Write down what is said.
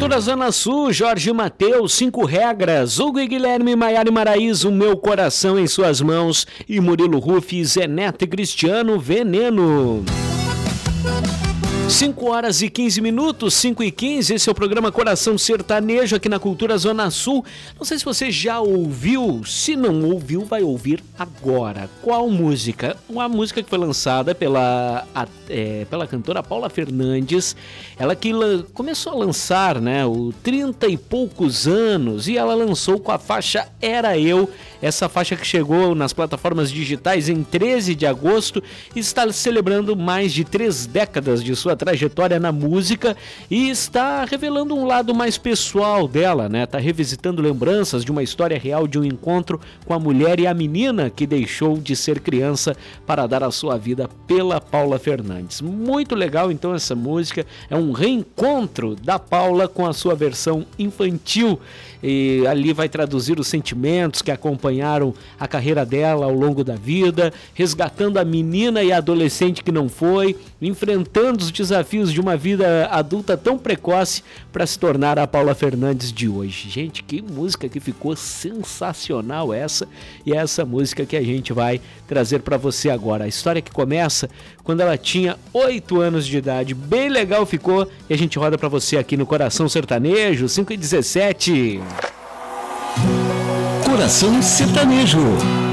Cultura Zona Sul, Jorge Mateus, 5 regras, Hugo e Guilherme, Maiara e Maraíza, o meu coração em suas mãos, e Murilo Rufi, Zé Neto e Cristiano, Veneno. 5h15, 5h15, esse é o programa Coração Sertanejo aqui na Cultura Zona Sul. Não sei se você já ouviu, se não ouviu, vai ouvir agora. Qual música? Uma música que foi lançada pela cantora Paula Fernandes, ela que começou a lançar, né, o 30 e poucos anos, e ela lançou com a faixa Era Eu, essa faixa que chegou nas plataformas digitais em 13 de agosto e está celebrando mais de 3 décadas de sua trajetória na música e está revelando um lado mais pessoal dela, né? Tá revisitando lembranças de uma história real de um encontro com a mulher e a menina que deixou de ser criança para dar a sua vida pela Paula Fernandes. Muito legal, então, essa música é um reencontro da Paula com a sua versão infantil e ali vai traduzir os sentimentos que acompanharam a carreira dela ao longo da vida, resgatando a menina e a adolescente que não foi, enfrentando os desafios de uma vida adulta tão precoce para se tornar a Paula Fernandes de hoje. Gente, que música que ficou sensacional essa, e é essa música que a gente vai trazer para você agora. A história que começa quando ela tinha 8 anos de idade, bem legal ficou, e a gente roda para você aqui no Coração Sertanejo, 5h17. Coração Sertanejo.